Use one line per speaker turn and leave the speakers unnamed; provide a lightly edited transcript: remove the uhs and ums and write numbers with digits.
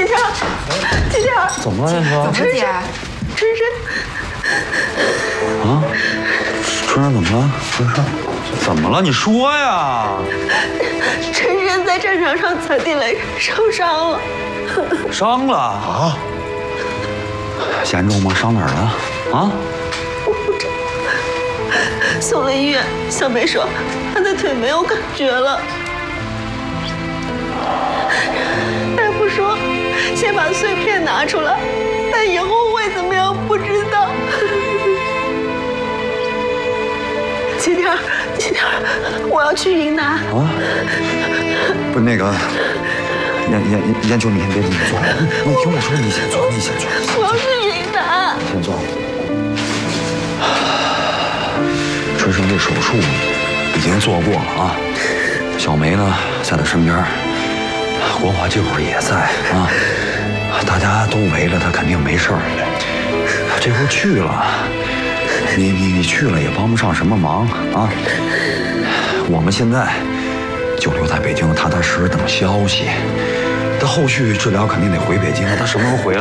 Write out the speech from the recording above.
金条，金条，
怎么了，燕说？
怎么姐？
春生，
啊，春生怎么了？春生，怎么了？你说呀！
春生在战场上踩地雷受伤了。
伤了啊？严重吗？伤哪儿了？啊？
我不知道。送了医院，小梅说他的腿没有感觉了。大夫说先把碎片拿出来，但以后会怎么样不知道。金条，金条，我要去云南。
啊？不，那个，燕秋，你先别这么做，你听我说，你先坐，你先坐。
我要去云南。
先坐。春生这手术已经做过了啊，小梅呢在他身边，国华这会儿也在啊，大家都围着他，肯定没事儿。这会儿去了，你去了也帮不上什么忙啊。我们现在就留在北京，踏踏实实等消息。他后续治疗肯定得回北京，他什么时候回来？